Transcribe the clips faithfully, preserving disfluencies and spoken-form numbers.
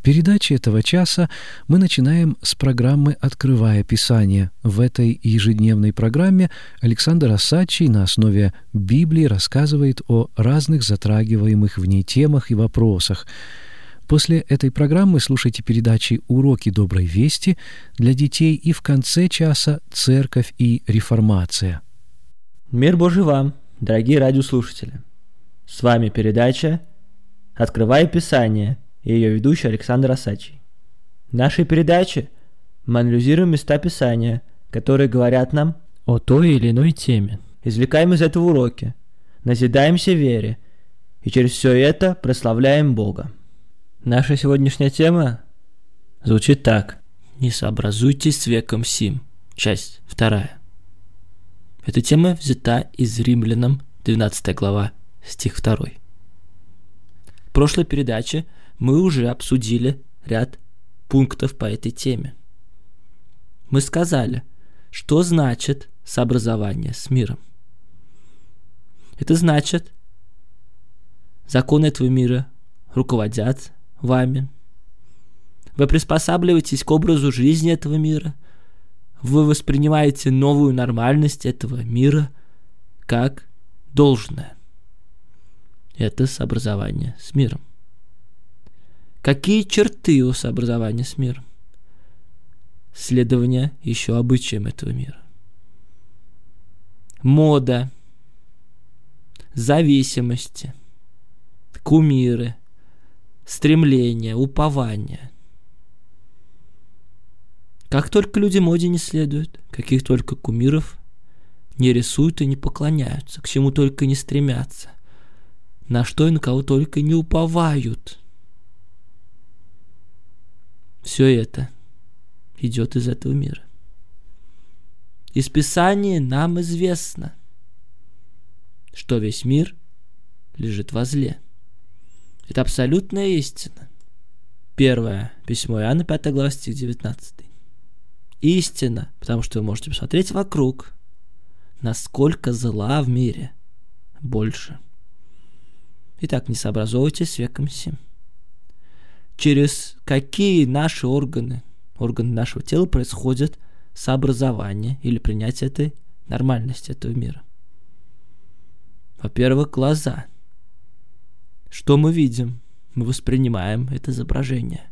передаче этого часа мы начинаем с программы «Открывая Писание». В этой ежедневной программе Александр Осадчий на основе Библии рассказывает о разных затрагиваемых в ней темах и вопросах. После этой программы слушайте передачи «Уроки доброй вести» для детей и в конце часа «Церковь и реформация». Мир Божий вам, дорогие радиослушатели! С вами передача «Открывая Писание» и ее ведущий Александр Осадчий. В нашей передаче мы анализируем места Писания, которые говорят нам о той или иной теме. Извлекаем из этого уроки, назидаемся в вере и через все это прославляем Бога. Наша сегодняшняя тема звучит так: «Не сообразуйтесь с веком сим». Часть вторая. Эта тема взята из Римлянам, двенадцатая глава, стих второй. В прошлой передаче мы уже обсудили ряд пунктов по этой теме. Мы сказали, что значит сообразование с миром. Это значит, законы этого мира руководят вами. Вы приспосабливаетесь к образу жизни этого мира. Вы воспринимаете новую нормальность этого мира как должное. Это сообразование с миром. Какие черты у сообразования с миром? Следование еще обычаям этого мира. Мода, зависимости, кумиры, стремления, упования. Как только люди моде не следуют, каких только кумиров не рисуют и не поклоняются, к чему только не стремятся, на что и на кого только не уповают. Все это идет из этого мира. Из Писания нам известно, что весь мир лежит во зле. Это абсолютная истина. Первое письмо Иоанна, пятая глава, стих девятнадцатый. Истина, потому что вы можете посмотреть вокруг, насколько зла в мире больше. Итак, не сообразовывайтесь с веком сим. Через какие наши органы, органы нашего тела происходит сообразование или принятие этой нормальности этого мира? Во-первых, глаза. Что мы видим? Мы воспринимаем это изображение.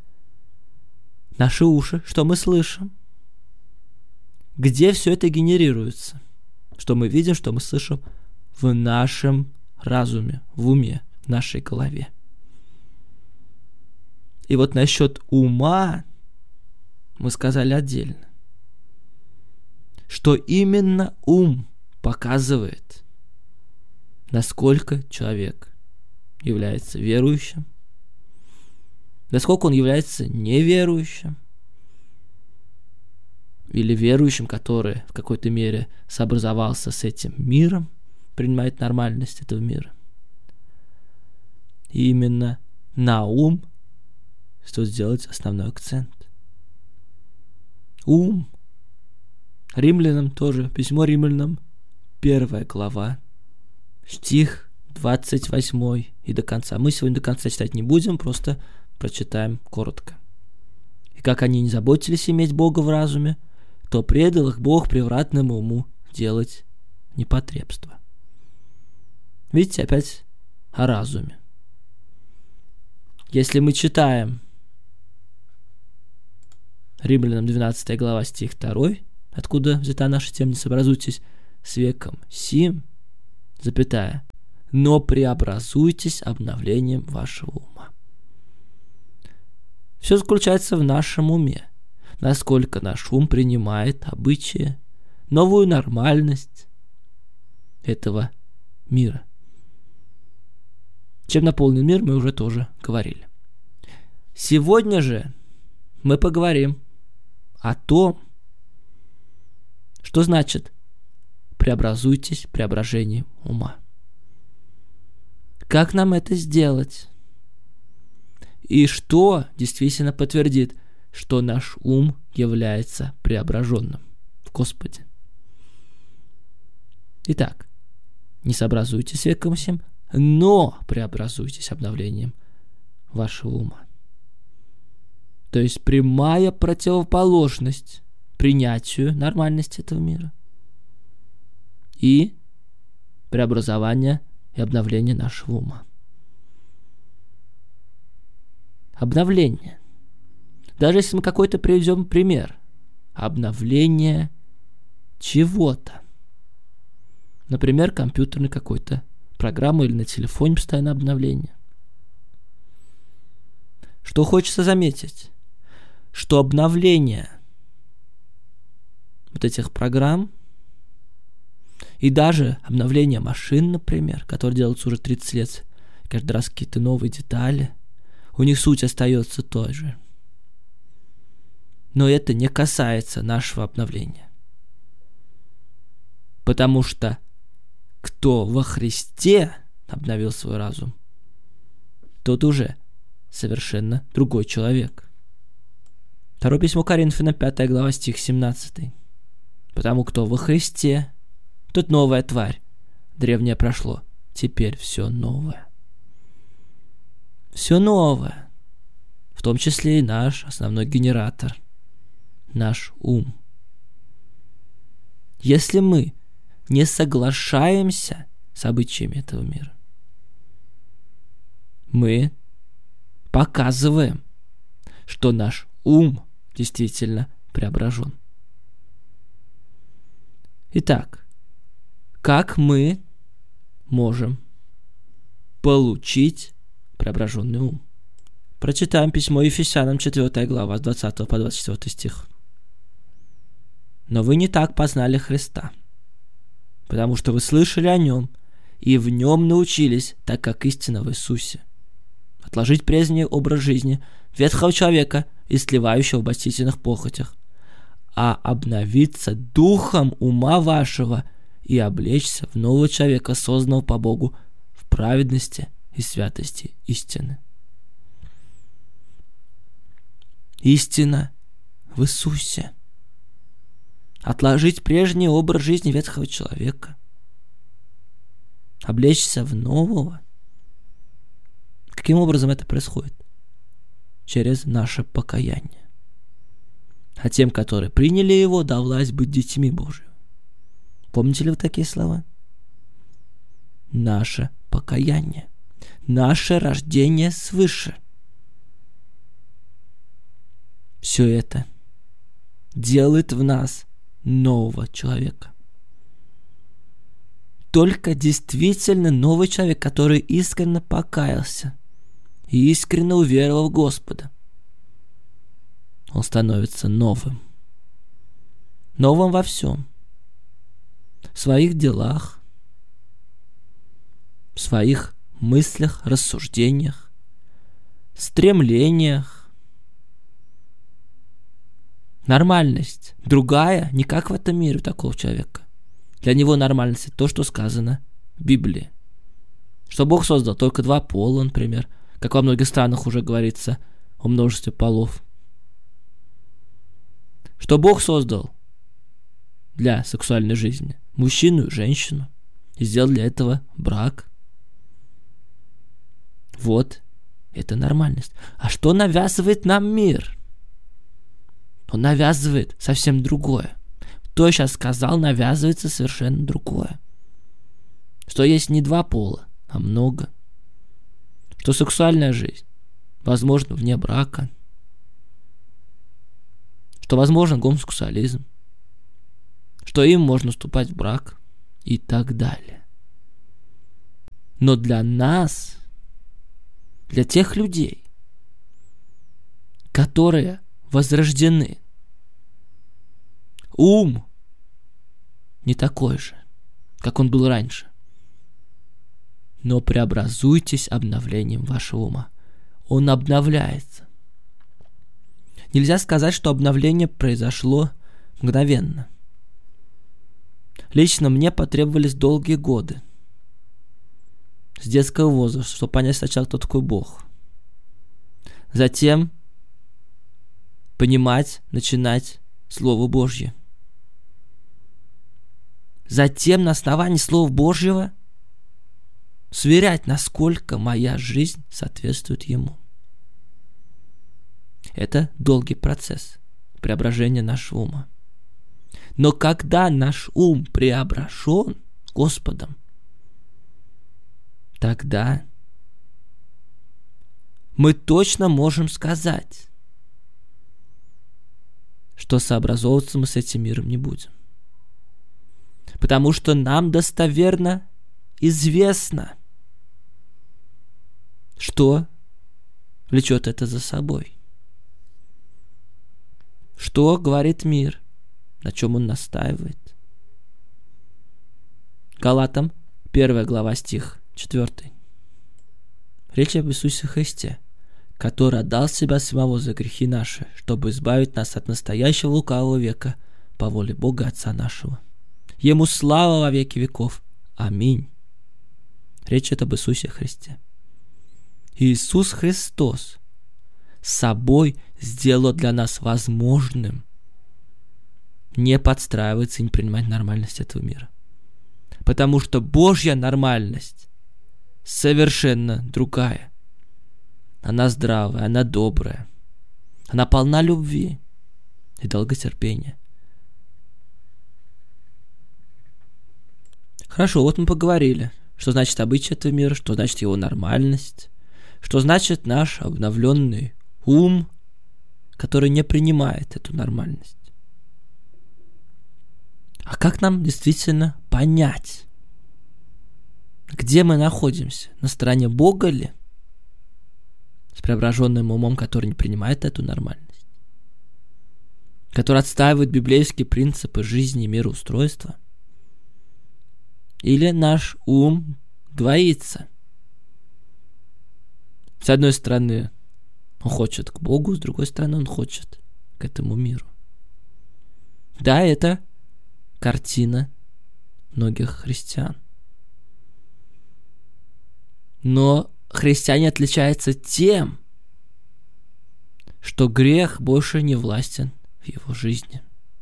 Наши уши. Что мы слышим? Где все это генерируется? Что мы видим, что мы слышим? В нашем разуме, в уме, в нашей голове. И вот насчет ума мы сказали отдельно, что именно ум показывает, насколько человек является верующим, насколько он является неверующим, или верующим, который в какой-то мере сообразовался с этим миром, принимает нормальность этого мира. И именно на ум стоит сделать основной акцент. Ум. Римлянам тоже, письмо Римлянам, первая глава, стих двадцать восьмой и до конца. Мы сегодня до конца читать не будем, просто прочитаем коротко. «И как они не заботились иметь Бога в разуме, то предал их Бог превратному уму делать непотребство». Видите, опять о разуме. Если мы читаем Римлянам двенадцатая глава, стих второй, откуда взята наша тема, не сообразуйтесь с веком сим, запятая, но преобразуйтесь обновлением вашего ума. Все заключается в нашем уме, насколько наш ум принимает обычаи, новую нормальность этого мира. Чем наполнен мир, мы уже тоже говорили. Сегодня же мы поговорим о том, что значит преобразуйтесь преображением ума. Как нам это сделать? И что действительно подтвердит, что наш ум является преображенным в Господе? Итак, не сообразуйтесь с веком сим, но преобразуйтесь обновлением вашего ума. то есть прямая противоположность принятию нормальности этого мира и преобразование и обновление нашего ума. Обновление. Даже если мы какой-то приведем пример. Обновление чего-то. Например, компьютерной какой-то программы или на телефоне постоянно обновление. Что хочется заметить? Что обновление вот этих программ и даже обновление машин, например, которые делаются уже тридцать лет, каждый раз какие-то новые детали, у них суть остается той же. Но это не касается нашего обновления. Потому что кто во Христе обновил свой разум, тот уже совершенно другой человек. Второе письмо Коринфянам, пятая глава, стих семнадцатый. Потому кто во Христе, тот новая тварь. Древнее прошло, теперь все новое. Все новое. В том числе и наш основной генератор. Наш ум. Если мы не соглашаемся с обычаями этого мира, мы показываем, что наш ум действительно преображен. Итак, как мы можем получить преображенный ум? Прочитаем письмо Ефесянам, четвёртая глава, с двадцатого по двадцать четвёртый стих. «Но вы не так познали Христа, потому что вы слышали о Нем и в Нем научились, так как истина в Иисусе. Отложить прежний образ жизни ветхого человека и сливающего в обольстительных похотях, а обновиться духом ума вашего и облечься в нового человека, созданного по Богу в праведности и святости истины». Истина в Иисусе. Отложить прежний образ жизни ветхого человека. Облечься в нового. Каким образом это происходит? Через наше покаяние. А тем, которые приняли его, дал власть быть детьми Божьими. Помните ли вы такие слова? Наше покаяние. Наше рождение свыше. Все это делает в нас нового человека. Только действительно новый человек, который искренне покаялся и искренне уверовал в Господа, он становится новым. Новым во всем. В своих делах, в своих мыслях, рассуждениях, стремлениях. Нормальность другая, не как в этом мире у такого человека. Для него нормальность — это то, что сказано в Библии. Что Бог создал только два пола, например, как во многих странах уже говорится о множестве полов. Что Бог создал для сексуальной жизни мужчину и женщину и сделал для этого брак. Вот, это нормальность. А что навязывает нам мир? Он навязывает совсем другое. То, я сейчас сказал, навязывается совершенно другое. Что есть не два пола, а много. Что сексуальная жизнь возможна вне брака. Что возможен гомосексуализм. Что им можно вступать в брак и так далее. Но для нас, для тех людей, которые возрождены, ум не такой же, как он был раньше. Но преобразуйтесь обновлением вашего ума. Он обновляется. Нельзя сказать, что обновление произошло мгновенно. Лично мне потребовались долгие годы. С детского возраста, чтобы понять сначала, кто такой Бог. Затем понимать, начинать Слово Божье. Затем на основании Слова Божьего сверять, насколько моя жизнь соответствует Ему. Это долгий процесс преображения нашего ума. Но когда наш ум преображен Господом, тогда мы точно можем сказать, что сообразовываться мы с этим миром не будем. Потому что нам достоверно известно, что влечет это за собой. Что говорит мир, на чем он настаивает. Галатам, первая глава, стих четвёртый. Речь об Иисусе Христе, который отдал себя самого за грехи наши, чтобы избавить нас от настоящего лукавого века по воле Бога Отца нашего. Ему слава во веки веков. Аминь. Речь идет об Иисусе Христе. Иисус Христос собой сделал для нас возможным не подстраиваться и не принимать нормальность этого мира. Потому что Божья нормальность совершенно другая. Она здравая, она добрая, она полна любви и долготерпения. Хорошо, вот мы поговорили, что значит обычай этого мира, что значит его нормальность, что значит наш обновленный ум, который не принимает эту нормальность. А как нам действительно понять, где мы находимся? На стороне Бога ли? С преображенным умом, который не принимает эту нормальность? Который отстаивает библейские принципы жизни и мироустройства? Или наш ум двоится? С одной стороны, он хочет к Богу, с другой стороны, он хочет к этому миру. Да, это картина многих христиан. Но христиане отличаются тем, что грех больше не властен в его жизни.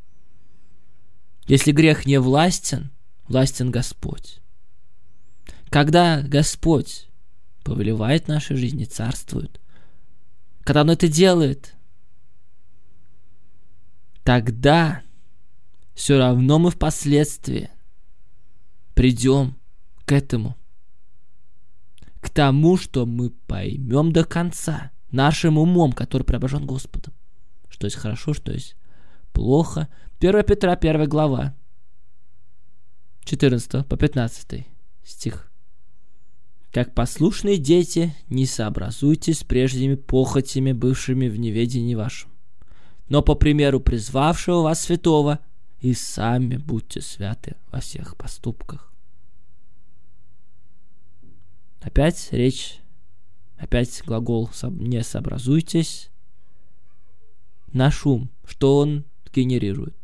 Если грех не властен, властен Господь. Когда Господь повелевает в нашей жизни, царствует, когда Он это делает, тогда все равно мы впоследствии придем к этому, к тому, что мы поймем до конца нашим умом, который преображен Господом, что есть хорошо, что есть плохо. первое Петра, первая глава, четырнадцатый по пятнадцатый стих. «Как послушные дети, не сообразуйтесь с прежними похотями, бывшими в неведении вашем, но по примеру призвавшего вас святого, и сами будьте святы во всех поступках». Опять речь, опять глагол «не сообразуйтесь». Наш ум, что он генерирует?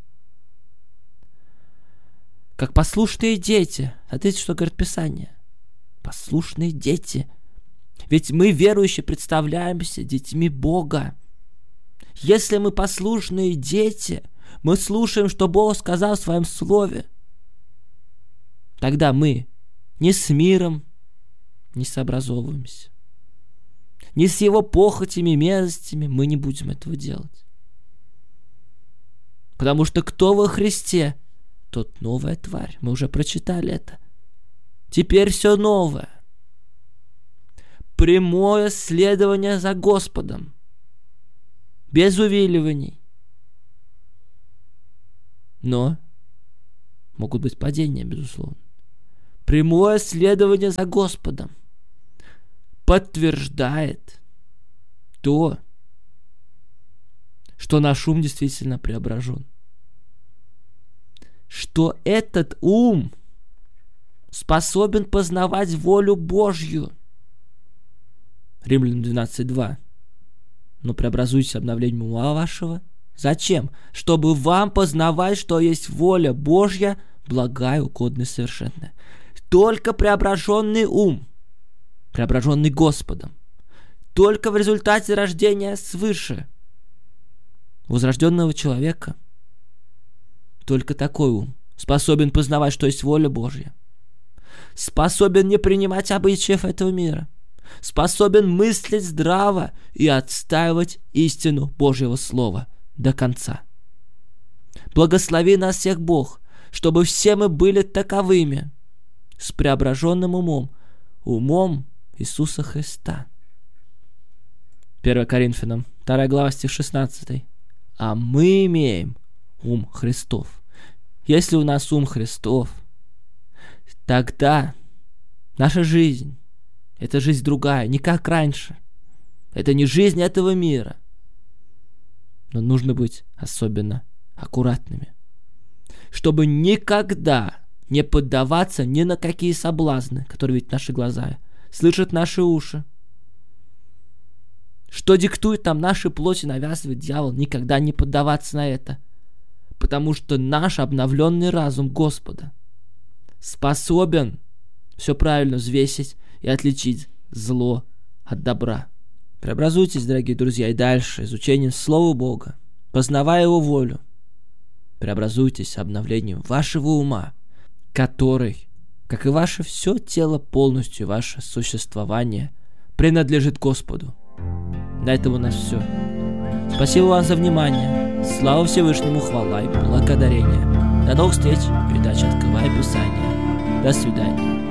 Как послушные дети. Смотрите, что говорит Писание. Послушные дети. Ведь мы, верующие, представляемся детьми Бога. Если мы послушные дети, мы слушаем, что Бог сказал в Своем Слове, тогда мы не с миром не сообразовываемся, не с его похотями и мерзостями мы не будем этого делать. Потому что кто во Христе, тот новая тварь. Мы уже прочитали это. Теперь все новое. Прямое следование за Господом. Без увиливаний. Но могут быть падения, безусловно. Прямое следование за Господом подтверждает то, что наш ум действительно преображен. Что этот ум способен познавать волю Божью. Римлянам двенадцать два. Но преобразуйтесь обновлением ума вашего. Зачем? Чтобы вам познавать, что есть воля Божья, благая, угодная, совершенная. Только преображенный ум, преображенный Господом, только в результате рождения свыше возрожденного человека, только такой ум способен познавать, что есть воля Божья, способен не принимать обычаев этого мира, способен мыслить здраво и отстаивать истину Божьего Слова до конца. Благослови нас всех, Бог, чтобы все мы были таковыми, с преображенным умом, умом Иисуса Христа. первое Коринфянам, вторая глава, стих шестнадцатый. А мы имеем ум Христов. Если у нас ум Христов, тогда наша жизнь — это жизнь другая, не как раньше. Это не жизнь этого мира. Но нужно быть особенно аккуратными, чтобы никогда не поддаваться ни на какие соблазны, которые видят наши глаза, слышат наши уши. Что диктует нам наши плоти, навязывает дьявол, никогда не поддаваться на это. Потому что наш обновленный разум Господа способен все правильно взвесить и отличить зло от добра. Преобразуйтесь, дорогие друзья, и дальше изучением Слова Бога, познавая Его волю. Преобразуйтесь обновлением вашего ума, который, как и ваше все тело полностью, ваше существование, принадлежит Господу. На этом у нас все. Спасибо вам за внимание. Слава Всевышнему, хвала и благодарение. До новых встреч в передаче «Открывая Писание». До свидания.